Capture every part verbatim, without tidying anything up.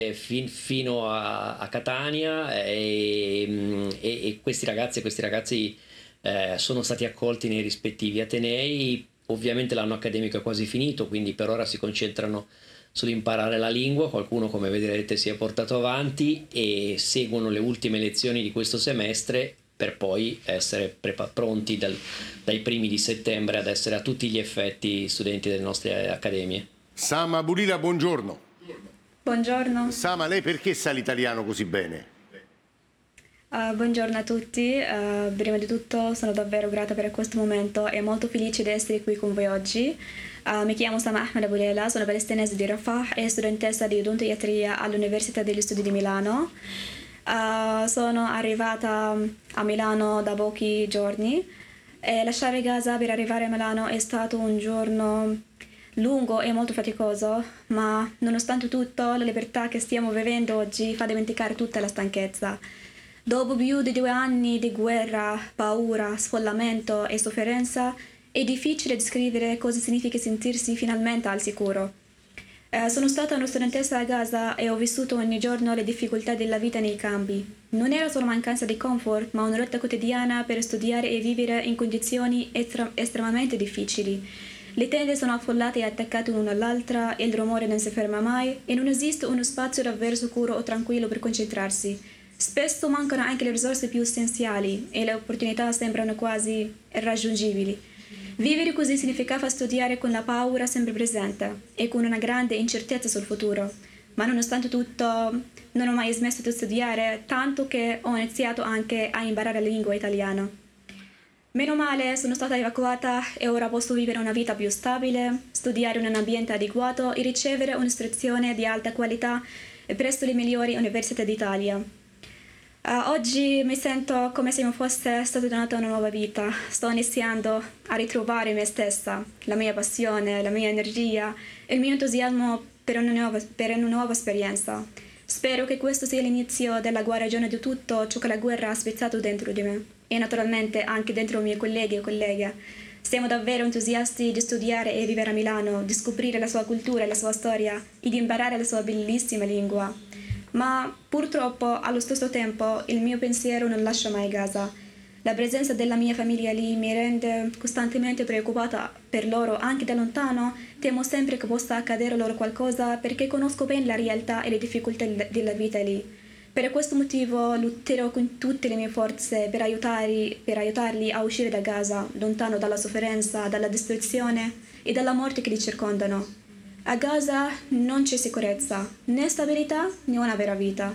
fin, fino a, a Catania e, e, e questi ragazzi e questi ragazzi eh, sono stati accolti nei rispettivi atenei. Ovviamente l'anno accademico è quasi finito, quindi per ora si concentrano sull'imparare la lingua. Qualcuno, come vedrete, si è portato avanti e seguono le ultime lezioni di questo semestre per poi essere prepa- pronti dal, dai primi di settembre ad essere a tutti gli effetti studenti delle nostre accademie. Sama Bulila, buongiorno. Buongiorno. Sama, lei perché sa l'italiano così bene? Uh, buongiorno a tutti, uh, prima di tutto sono davvero grata per questo momento e molto felice di essere qui con voi oggi. Uh, mi chiamo Sama Ahmed Aboulela, sono palestinese di Rafah e studentessa di odontoiatria all'Università degli Studi di Milano. Uh, sono arrivata a Milano da pochi giorni e lasciare Gaza per arrivare a Milano è stato un giorno lungo e molto faticoso, ma nonostante tutto la libertà che stiamo vivendo oggi fa dimenticare tutta la stanchezza. Dopo più di due anni di guerra, paura, sfollamento e sofferenza, è difficile descrivere cosa significa sentirsi finalmente al sicuro. Eh, sono stata una studentessa a Gaza e ho vissuto ogni giorno le difficoltà della vita nei campi. Non era solo mancanza di comfort, ma una lotta quotidiana per studiare e vivere in condizioni estra- estremamente difficili. Le tende sono affollate e attaccate l'una all'altra, il rumore non si ferma mai e non esiste uno spazio davvero sicuro o tranquillo per concentrarsi. Spesso mancano anche le risorse più essenziali e le opportunità sembrano quasi irraggiungibili. Vivere così significava studiare con la paura sempre presente e con una grande incertezza sul futuro. Ma nonostante tutto non ho mai smesso di studiare, tanto che ho iniziato anche a imparare la lingua italiana. Meno male sono stata evacuata e ora posso vivere una vita più stabile, studiare in un ambiente adeguato e ricevere un'istruzione di alta qualità presso le migliori università d'Italia. Uh, oggi mi sento come se mi fosse stata donata una nuova vita. Sto iniziando a ritrovare me stessa, la mia passione, la mia energia e il mio entusiasmo per una nuova, per una nuova esperienza. Spero che questo sia l'inizio della guarigione di tutto ciò che la guerra ha spezzato dentro di me e naturalmente anche dentro i miei colleghi e colleghe. Siamo davvero entusiasti di studiare e vivere a Milano, di scoprire la sua cultura e la sua storia e di imparare la sua bellissima lingua. Ma purtroppo allo stesso tempo il mio pensiero non lascia mai Gaza. La presenza della mia famiglia lì mi rende costantemente preoccupata per loro anche da lontano. Temo sempre che possa accadere loro qualcosa perché conosco bene la realtà e le difficoltà della vita lì. Per questo motivo lotterò con tutte le mie forze per aiutarli, per aiutarli a uscire da Gaza, lontano dalla sofferenza, dalla distruzione e dalla morte che li circondano. A Gaza non c'è sicurezza, né stabilità, né una vera vita.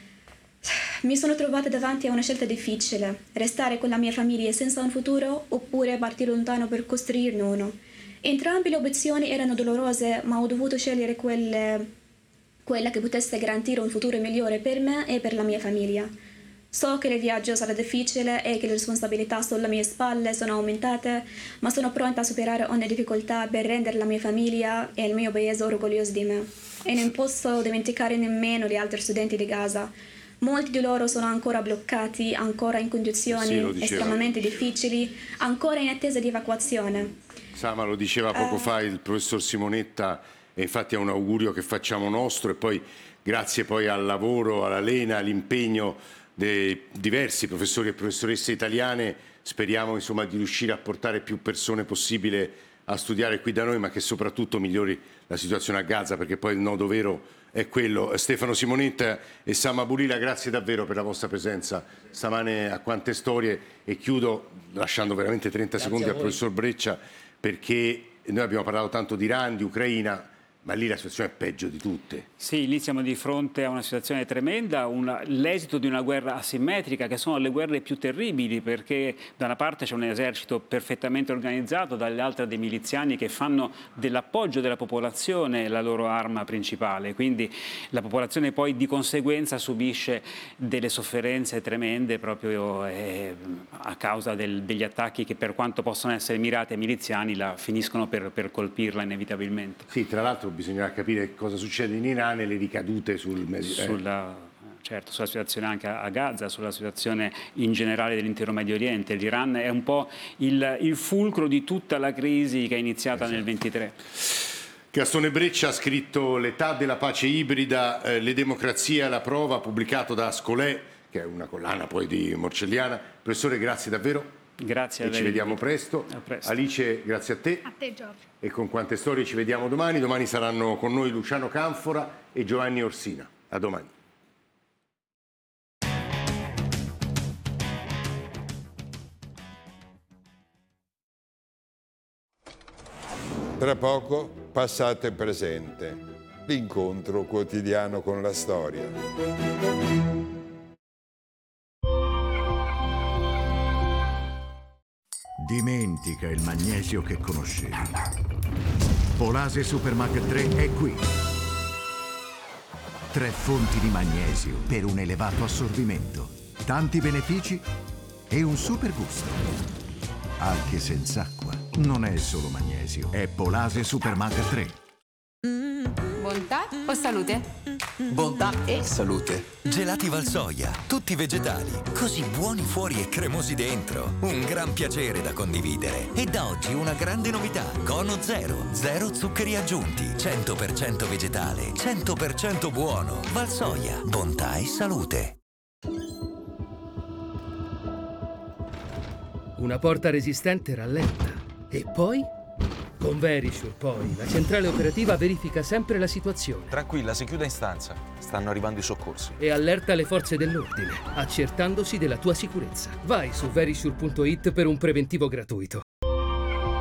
Mi sono trovata davanti a una scelta difficile, restare con la mia famiglia senza un futuro oppure partire lontano per costruirne uno. Entrambe le opzioni erano dolorose, ma ho dovuto scegliere quelle, quella che potesse garantire un futuro migliore per me e per la mia famiglia. So che il viaggio sarà difficile e che le responsabilità sulle mie spalle sono aumentate, ma sono pronta a superare ogni difficoltà per rendere la mia famiglia e il mio paese orgogliosi di me. E non posso dimenticare nemmeno gli altri studenti di Gaza. Molti di loro sono ancora bloccati, ancora in condizioni sì, estremamente difficili, ancora in attesa di evacuazione. Sama, lo diceva poco uh, fa il professor Simonetta, e infatti è un augurio che facciamo nostro, e poi grazie poi al lavoro, alla lena, all'impegno dei diversi professori e professoresse italiane, speriamo insomma di riuscire a portare più persone possibile a studiare qui da noi, ma che soprattutto migliori la situazione a Gaza, perché poi il nodo vero è quello. Stefano Simonetta e Sama Bulila, grazie davvero per la vostra presenza stamane a Quante Storie, e chiudo lasciando veramente trenta Grazie secondi al professor Breccia, perché noi abbiamo parlato tanto di Iran, di Ucraina, ma lì la situazione è peggio di tutte. Sì, lì siamo di fronte a una situazione tremenda, una, l'esito di una guerra asimmetrica, che sono le guerre più terribili, perché da una parte c'è un esercito perfettamente organizzato, dall'altra dei miliziani che fanno dell'appoggio della popolazione la loro arma principale, quindi la popolazione poi di conseguenza subisce delle sofferenze tremende proprio eh, a causa del, degli attacchi che, per quanto possono essere mirati ai miliziani, la finiscono per, per colpirla inevitabilmente. Sì, tra l'altro bisognerà capire cosa succede in Iran e le ricadute sul Medio sulla, certo, sulla situazione anche a Gaza, sulla situazione in generale dell'intero Medio Oriente. L'Iran è un po' il, il fulcro di tutta la crisi che è iniziata esatto. nel ventitré. Gastone Breccia ha scritto L'età della pace ibrida, eh, le democrazie alla prova, pubblicato da Ascolè, che è una collana poi di Morcelliana. Professore, grazie davvero. Grazie a e lei. Ci vediamo presto. A presto. Alice, grazie a te. A te, Giorgio. E con Quante Storie ci vediamo domani. Domani saranno con noi Luciano Canfora e Giovanni Orsina. A domani. Tra poco, passato e presente, l'incontro quotidiano con la storia. Dimentica il magnesio che conoscevi. Polase Supermarket tre è qui. Tre fonti di magnesio per un elevato assorbimento, tanti benefici e un super gusto. Anche senza acqua. Non è solo magnesio, è Polase Supermarket tre. Bontà o salute? Bontà e salute. Gelati Valsoia, tutti vegetali, così buoni fuori e cremosi dentro. Un gran piacere da condividere. E da oggi una grande novità: Cono Zero, zero zuccheri aggiunti, cento per cento vegetale, cento per cento buono. Valsoia, bontà e salute. Una porta resistente rallenta. E poi? Con Verisure, poi, la centrale operativa verifica sempre la situazione. Tranquilla, si chiuda in stanza. Stanno arrivando i soccorsi. E allerta le forze dell'ordine, accertandosi della tua sicurezza. Vai su verisure punto it per un preventivo gratuito.